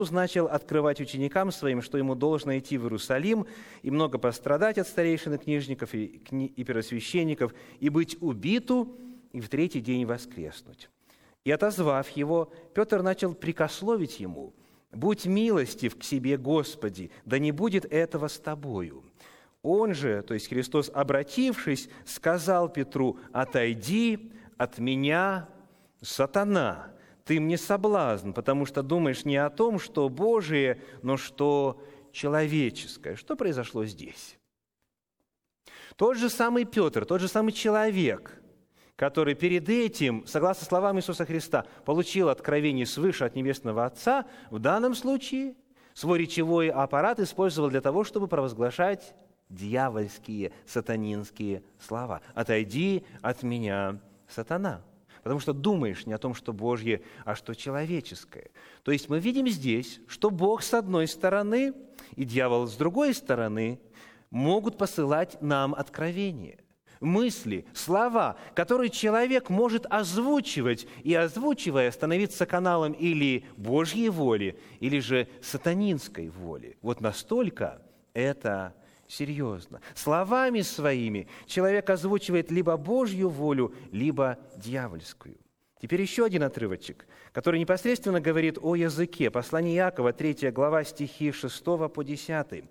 начал открывать ученикам своим, что ему должно идти в Иерусалим и много пострадать от старейшин и книжников и первосвященников, и быть убиту, и в третий день воскреснуть. И, отозвав его, Петр начал прикословить ему: «Будь милостив к себе, Господи, да не будет этого с тобою». Он же, то есть Христос, обратившись, сказал Петру: «Отойди от меня, сатана, ты мне соблазн, потому что думаешь не о том, что Божие, но что человеческое». Что произошло здесь? Тот же самый Петр, тот же самый человек, который перед этим, согласно словам Иисуса Христа, получил откровение свыше от Небесного Отца, в данном случае свой речевой аппарат использовал для того, чтобы провозглашать дьявольские, сатанинские слова. «Отойди от меня, сатана». Потому что думаешь не о том, что Божье, а что человеческое. То есть мы видим здесь, что Бог с одной стороны и дьявол с другой стороны могут посылать нам откровения, мысли, слова, которые человек может озвучивать, и, озвучивая, становиться каналом или Божьей воли, или же сатанинской воли. Вот настолько это серьезно. Словами своими человек озвучивает либо Божью волю, либо дьявольскую. Теперь еще один отрывочек, который непосредственно говорит о языке. Послание Иакова, 3 глава, стихи 6 по 10.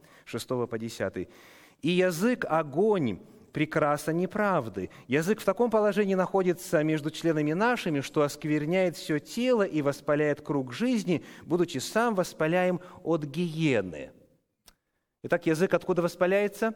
«И язык – огонь, прекраса неправды. Язык в таком положении находится между членами нашими, что оскверняет все тело и воспаляет круг жизни, будучи сам воспаляем от гиены». Итак, язык откуда воспаляется?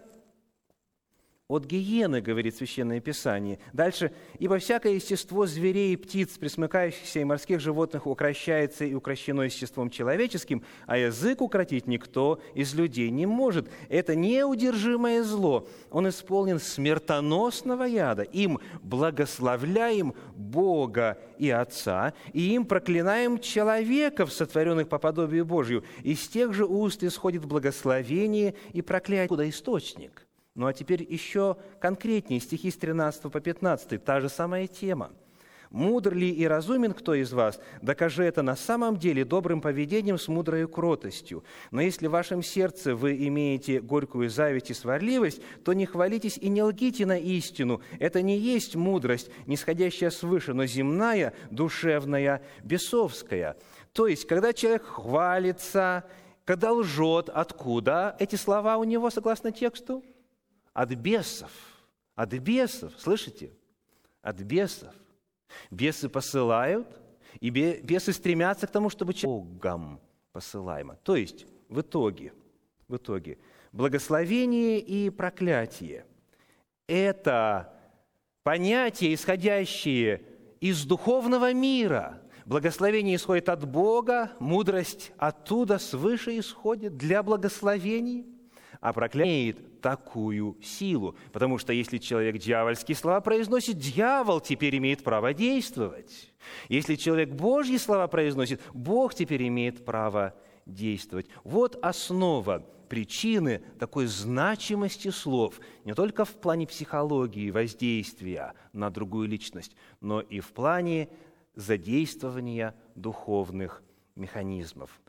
От гиены, говорит Священное Писание. Дальше. «Ибо всякое естество зверей и птиц, пресмыкающихся и морских животных, укращается и укращено естеством человеческим, а язык укротить никто из людей не может. Это неудержимое зло. Он исполнен смертоносного яда. Им благословляем Бога и Отца, и им проклинаем человеков, сотворенных по подобию Божию. Из тех же уст исходит благословение и проклятие». Куда источник? Ну а теперь еще конкретнее, стихи с 13 по 15, та же самая тема. «Мудр ли и разумен кто из вас? Докажи это на самом деле добрым поведением с мудрою кротостью. Но если в вашем сердце вы имеете горькую зависть и сварливость, то не хвалитесь и не лгите на истину. Это не есть мудрость, нисходящая свыше, но земная, душевная, бесовская». То есть, когда человек хвалится, когда лжет, откуда эти слова у него, согласно тексту? От бесов. От бесов. Слышите? От бесов. Бесы посылают, и бесы стремятся к тому, чтобы Богом посылаемо. То есть, в итоге, благословение и проклятие – это понятия, исходящие из духовного мира. Благословение исходит от Бога, мудрость оттуда свыше исходит для благословений, а проклятие имеет такую силу, потому что если человек дьявольские слова произносит, дьявол теперь имеет право действовать. Если человек Божьи слова произносит, Бог теперь имеет право действовать. Вот основа причины такой значимости слов не только в плане психологии воздействия на другую личность, но и в плане задействования духовных механизмов.